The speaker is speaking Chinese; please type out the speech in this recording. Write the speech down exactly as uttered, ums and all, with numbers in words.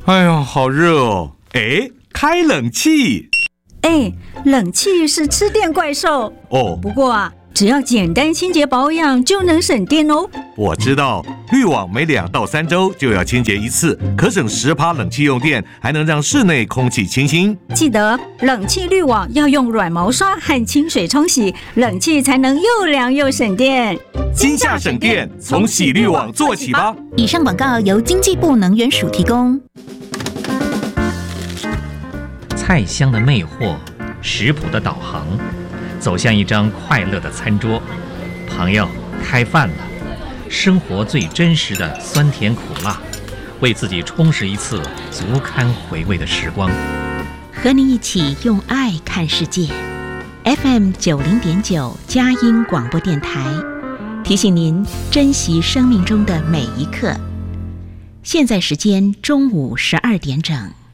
哎呀，好热哦！哎，开冷气。 哎，冷气是吃电怪兽哦。 不过啊，只要简单清洁保养就能省电哦。 我知道，滤网每两到三周就要清洁一次，可省十趴冷气用电，还能让室内空气清新。 记得冷气滤网要用软毛刷和清水冲洗，冷气才能又凉又省电。 今夏省电，从洗滤网做起吧。 以上广告由经济部能源署提供。 菜香的魅惑，食谱的导航，走向一张快乐的餐桌。朋友，开饭了。生活最真实的酸甜苦辣，为自己充实一次足堪回味的时光。 和你一起用爱看世界。F M 九零点九佳音广播电台，提醒您珍惜生命中的每一刻。现在时间中午十二点整。